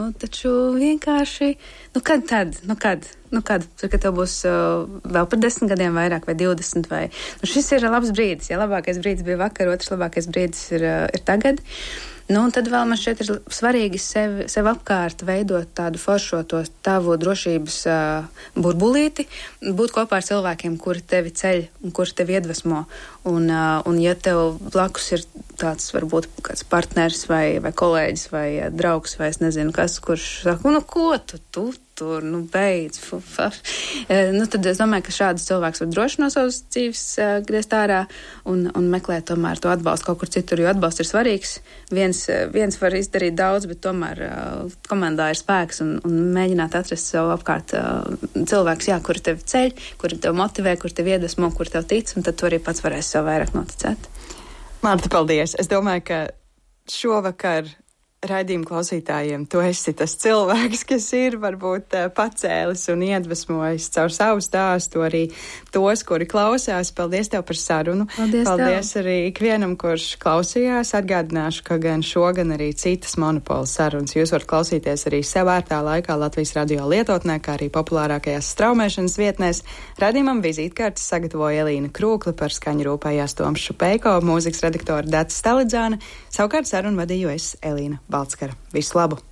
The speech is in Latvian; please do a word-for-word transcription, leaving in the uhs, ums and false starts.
Nu, taču vienkārši, nu kad tad, nu kad, nu kad, tur, kad tev būs uh, vēl par desmit gadiem vairāk vai divdesmit vai, nu šis ir labs brīdis, ja labākais brīdis bija vakar, otrs labākais brīdis ir, uh, ir tagad. Nu, un tad vēl man šeit ir svarīgi sev, sev apkārt veidot tādu foršo to tavu drošības uh, burbulīti, būt kopā ar cilvēkiem, kuri tevi ceļ un kuri tevi iedvesmo. Un, uh, un ja tev blakus ir tāds varbūt kāds partners vai, vai kolēģis vai uh, draugs vai es nezinu kas, kurš saka, nu ko tu, tu tur, nu beidz, fu, fa. Uh, nu tad es domāju, ka šāds cilvēks var droši no savas dzīves uh, griezt ārā un, un meklēt tomēr to atbalstu kaut kur citur, jo atbalsts ir svarīgs. Viens, uh, viens var izdarīt daudz, bet tomēr uh, komandā ir spēks un, un mēģināt atrast savu apkārt uh, cilvēks, jā, kuri tevi ceļ, kuri tevi motivē, kuri tevi iedvesmo, kuri tev tic, un tad tu arī pats varēsi sev vairāk noticēt. Marta, paldies! Es domāju, ka šovakar raidījuma klausītājiem tu esi tas cilvēks, kas ir varbūt pacēlis un iedvesmojis caur savu stāstu arī tos, kuri klausās. Paldies tev par sarunu. Paldies, Paldies tev. Arī ikvienam, kurš klausījās. Atgādināšu, ka gan šo, gan arī citas Monopola sarunas jūs varat klausīties arī sev vērtā laikā Latvijas radio lietotnē, kā arī populārākajās straumēšanas vietnēs. Radījumam vizītkartes sagatavoja Elīna Krūkli, par skaņu rūpējās Toms Šupeiko, mūzikas redaktora Dats Stalidzāne. Savukārt sarunu vadīju es, Elīna Balckara. Visu labu!